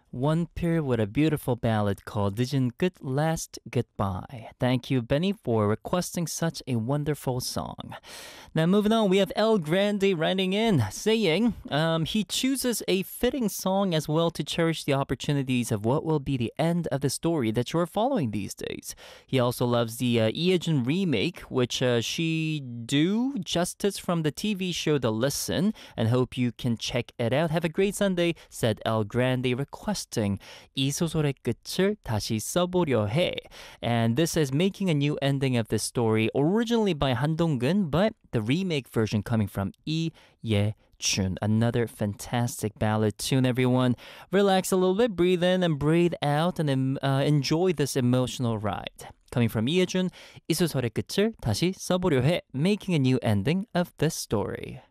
One Pier with a beautiful ballad called 늦은 끝 Last Goodbye. Thank you, Benny, for requesting such a wonderful song. Now, moving on, we have El Grande writing in saying he chooses a fitting song as well to cherish the opportunities of what will be the end of the story that you're following these days. He also loves the Iejun remake, which she do justice from the TV show The Listen, and hope you can check it out. Have a great Sunday, said El Grande, requesting 이 소설의 끝을 다시 써보려 해. And this is making a new ending of this story, originally by Han Dong-gun, but the remake version coming from Lee Ye-chun. Another fantastic ballad tune, everyone. Relax a little bit, breathe in and breathe out, and enjoy this emotional ride. Coming from Lee Ye-chun, 이 소설의 끝을 다시 써보려 해, making a new ending of this story.